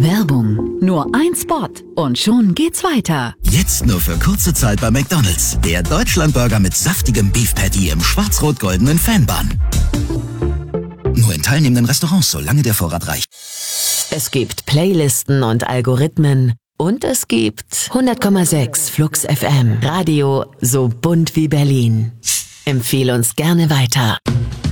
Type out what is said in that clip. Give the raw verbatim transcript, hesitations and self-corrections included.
Werbung. Nur ein Spot und schon geht's weiter. Jetzt nur für kurze Zeit bei McDonald's. Der Deutschlandburger mit saftigem Beef Patty im schwarz-rot-goldenen Fanbun. Nur in teilnehmenden Restaurants, solange der Vorrat reicht. Es gibt Playlisten und Algorithmen. Und es gibt hundert Komma sechs Flux F M. Radio so bunt wie Berlin. Empfehle uns gerne weiter.